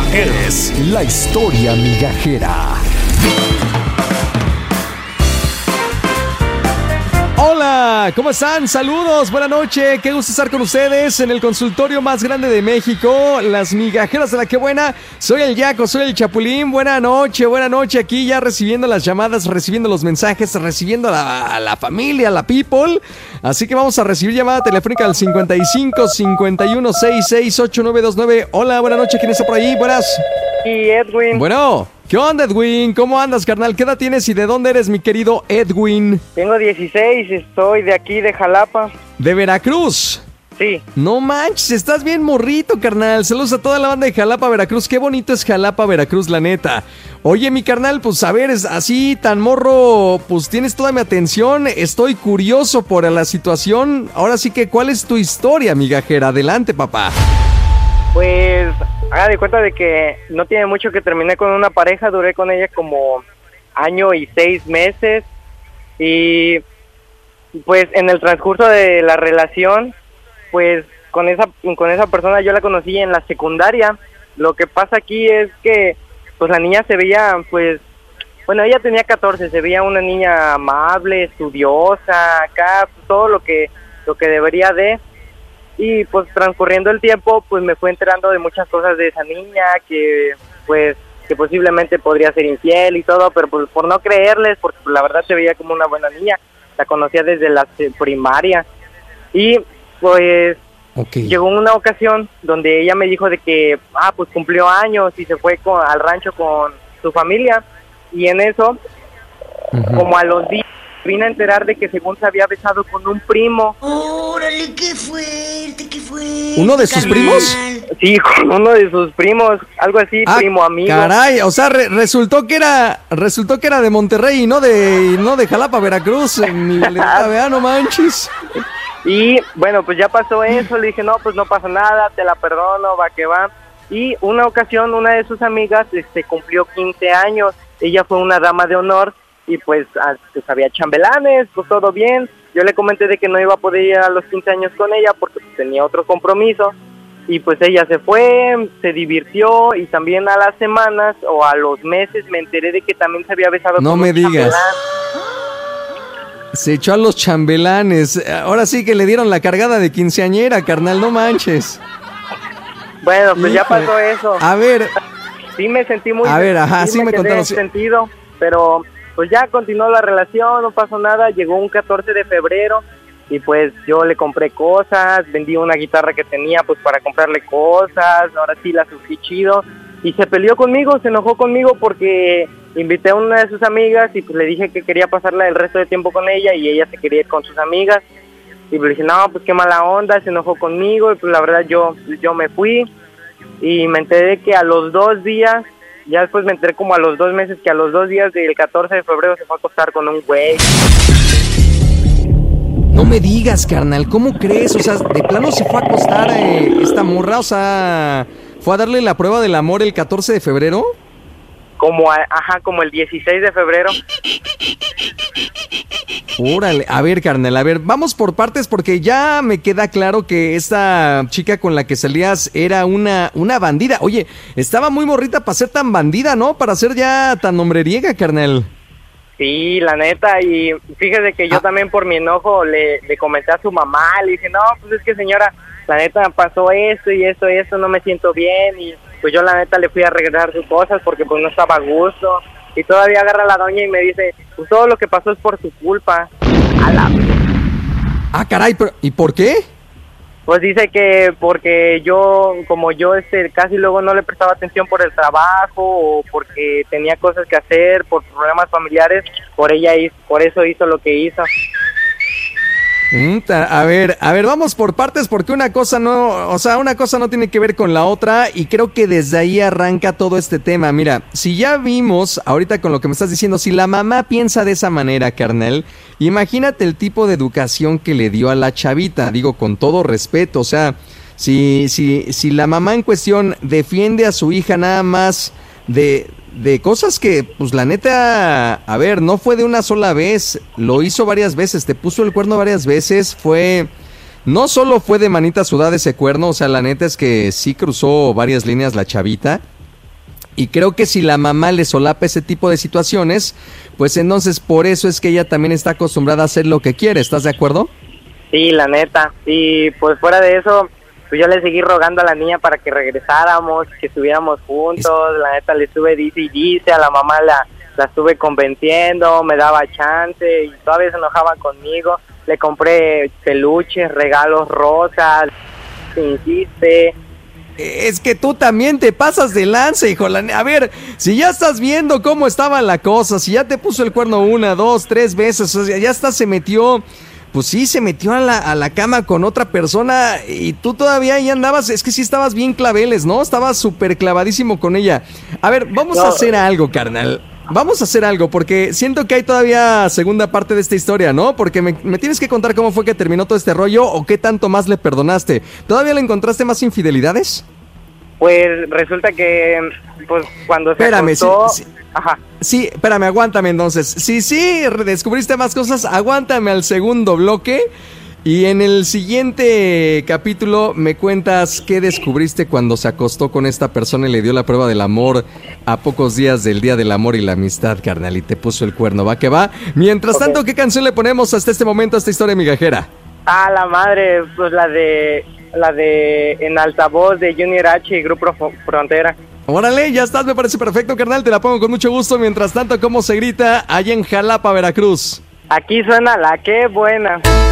es la historia migajera. Hola, ¿cómo están? Saludos, buena noche, qué gusto estar con ustedes en el consultorio más grande de México, las migajeras de la que buena. Soy el Yaco, soy el Chapulín, buena noche, aquí ya recibiendo las llamadas, recibiendo los mensajes, recibiendo a la familia, a la people. Así que vamos a recibir llamada telefónica al 55 51 66 8929. Hola, buena noche, ¿quién está por ahí? Buenas. Y Edwin. Bueno, ¿qué onda, Edwin? ¿Cómo andas, carnal? ¿Qué edad tienes y de dónde eres, mi querido Edwin? Tengo 16, estoy de aquí, de Jalapa. ¿De Veracruz? Sí. No manches, estás bien morrito, carnal. Saludos a toda la banda de Jalapa, Veracruz. Qué bonito es Jalapa, Veracruz, la neta. Oye, mi carnal, pues a ver, es así tan morro, pues tienes toda mi atención. Estoy curioso por la situación. Ahora sí que, ¿cuál es tu historia, migajera? Adelante, papá. Pues, haga de cuenta de que no tiene mucho que terminé con una pareja. Duré con ella como año y 6 meses. Y pues en el transcurso de la relación, pues con esa persona yo la conocí en la secundaria. Lo que pasa aquí es que pues la niña se veía, pues, bueno, ella tenía 14, se veía una niña amable, estudiosa, acá, pues, todo lo que debería de. Y pues transcurriendo el tiempo, pues me fui enterando de muchas cosas de esa niña, que posiblemente podría ser infiel y todo, pero pues por no creerles, porque pues, la verdad se veía como una buena niña. La conocía desde la primaria. Y pues llegó una ocasión donde ella me dijo de que, pues cumplió años y se fue al rancho con su familia. Y en eso, como a los días, vine a enterar de que según se había besado con un primo. ¡Órale, qué fuerte, qué fuerte! ¿Uno de sus primos? Sí, con uno de sus primos, algo así, primo amigo. Caray, o sea, resultó que era de Monterrey y no de Jalapa, Veracruz. No manches. Y bueno, pues ya pasó eso, le dije, no, pues no pasa nada, te la perdono, va que va. Y una ocasión, una de sus amigas cumplió 15 años, ella fue una dama de honor. Y pues había chambelanes, pues todo bien. Yo le comenté de que no iba a poder ir a los 15 años con ella porque pues, tenía otro compromiso. Y pues ella se fue, se divirtió y también a las semanas o a los meses me enteré de que también se había besado con un chambelán. No me digas. Se echó a los chambelanes. Ahora sí que le dieron la cargada de quinceañera, carnal, no manches. Bueno, pues ya pasó eso. A ver. Sí me sentí muy... A ver, ajá, sí me contaron. Sentido, pero... Pues ya continuó la relación, no pasó nada, llegó un 14 de febrero y pues yo le compré cosas, vendí una guitarra que tenía pues para comprarle cosas, ahora sí la sufrí chido y se peleó conmigo, se enojó conmigo porque invité a una de sus amigas y pues le dije que quería pasarla el resto de tiempo con ella y ella se quería ir con sus amigas y pues le dije no, pues qué mala onda, se enojó conmigo y pues la verdad yo me fui y me enteré que a los 2 días... Ya después me enteré como a los 2 meses que a los 2 días del 14 de febrero se fue a acostar con un güey. No me digas, carnal, ¿cómo crees? O sea, ¿de plano se fue a acostar esta morra? O sea, ¿fue a darle la prueba del amor el 14 de febrero? Como el 16 de febrero. Órale, a ver, carnal, a ver, vamos por partes porque ya me queda claro que esta chica con la que salías era una bandida. Oye, estaba muy morrita para ser tan bandida, ¿no? Para ser ya tan hombreriega, carnal. Sí, la neta, y fíjese que yo también por mi enojo le comenté a su mamá, le dije, no, pues es que señora, la neta pasó esto y esto, no me siento bien, y pues yo la neta le fui a regresar sus cosas porque pues no estaba a gusto. Y todavía agarra la doña y me dice, pues todo lo que pasó es por su culpa. Caray, pero ¿y por qué? Pues dice que porque yo casi luego no le prestaba atención por el trabajo o porque tenía cosas que hacer, por problemas familiares, por eso hizo lo que hizo. A ver, vamos por partes porque una cosa no tiene que ver con la otra y creo que desde ahí arranca todo este tema. Mira, si ya vimos ahorita con lo que me estás diciendo, si la mamá piensa de esa manera, carnal, imagínate el tipo de educación que le dio a la chavita, digo con todo respeto, o sea, si la mamá en cuestión defiende a su hija nada más de cosas que, pues la neta, a ver, no fue de una sola vez, lo hizo varias veces, te puso el cuerno varias veces, no solo fue de manita sudada ese cuerno, o sea, la neta es que sí cruzó varias líneas la chavita, Y creo que si la mamá le solapa ese tipo de situaciones, pues entonces por eso es que ella también está acostumbrada a hacer lo que quiere, ¿estás de acuerdo? Sí, la neta. Y pues fuera de eso, pues yo le seguí rogando a la niña para que regresáramos, que estuviéramos juntos. La neta le estuve dice y dice, a la mamá la estuve convenciendo, me daba chance y todavía se enojaba conmigo. Le compré peluches, regalos, rosas, insiste. Es que tú también te pasas de lanza, hijo. A ver, si ya estás viendo cómo estaba la cosa, si ya te puso el cuerno 1, 2, 3 veces, o sea, ya hasta se metió... Pues sí, se metió a la cama con otra persona y tú todavía ahí andabas, es que sí estabas bien claveles, ¿no? Estabas súper clavadísimo con ella. A ver, vamos a hacer algo, carnal. Vamos a hacer algo, porque siento que hay todavía segunda parte de esta historia, ¿no? Porque me tienes que contar cómo fue que terminó todo este rollo o qué tanto más le perdonaste. ¿Todavía le encontraste más infidelidades? Pues resulta que, pues cuando se acostó... Ajá. Sí, espérame, aguántame entonces. Sí, descubriste más cosas, aguántame al segundo bloque y en el siguiente capítulo me cuentas qué descubriste cuando se acostó con esta persona y le dio la prueba del amor a pocos días del Día del Amor y la Amistad, carnal, y te puso el cuerno, ¿va que va? Mientras tanto, ¿qué canción le ponemos hasta este momento a esta historia migajera? Ah, la madre, pues la de En Altavoz de Junior H y Grupo Frontera. Órale, ya estás, me parece perfecto, carnal, te la pongo con mucho gusto. Mientras tanto, ¿cómo se grita allá en Jalapa, Veracruz? Aquí suena la que buena.